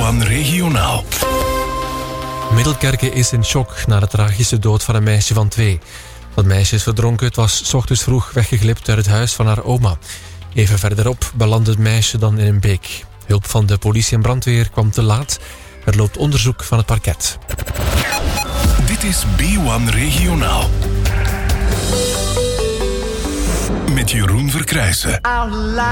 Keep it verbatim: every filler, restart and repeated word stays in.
one Regionaal. Middelkerke is in shock na de tragische dood van een meisje van twee. Dat meisje is verdronken. Het was 's ochtends vroeg weggeglipt uit het huis van haar oma. Even verderop belandde het meisje dan in een beek. Hulp van de politie en brandweer kwam te laat. Er loopt onderzoek van het parket. Dit is B one Regionaal. Met Jeroen Verkrijsen.